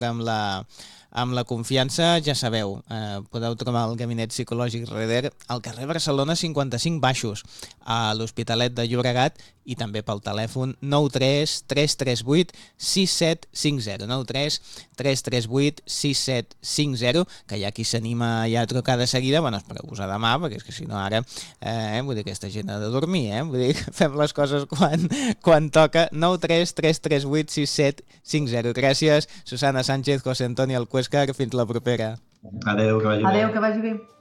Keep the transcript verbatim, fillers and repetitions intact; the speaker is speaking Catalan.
amb la, amb la confiança, ja sabeu, eh, podeu trobar el Gabinet Psicològic Reder al carrer Barcelona cinquanta-cinc Baixos, a l'Hospitalet de Llobregat, i també pel telèfon nou tres tres tres vuit sis set cinc zero, nou tres tres tres vuit sis set cinc zero, que hi ha qui s'anima ja a trucar de seguida. Bueno, espereu-vos a demà, perquè és que si no ara, eh, vull dir, aquesta gent ha de dormir, eh? Vull dir, fem les coses quan, quan toca. Nou tres tres tres vuit sis set cinc zero. Gràcies, Susana Sánchez, José Antonio Alcuéscar, fins la propera. Adéu, que vagi bé. Adéu, que vagi bé.